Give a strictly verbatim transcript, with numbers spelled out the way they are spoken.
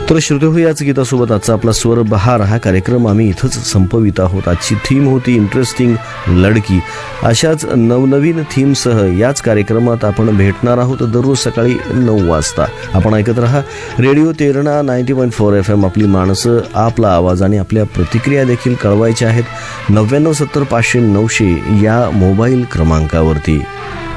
तर श्रोते हो, याच गीतासोबत आजचा आपला स्वर बहार हा कार्यक्रम आम्ही इथंच संपवित आहोत. आजची थीम होती इंटरेस्टिंग लडकी. अशाच नवनवीन थीमसह याच कार्यक्रमात आपण भेटणार आहोत दररोज सकाळी नऊ वाजता. आपण ऐकत रहा radio Terna ninety point four F M. आपली माणसं, आपला आवाज आणि आपल्या प्रतिक्रिया देखील कळवायच्या आहेत नव्याण्णव सत्तर पाचशे नऊशे या मोबाईल क्रमांकावरती.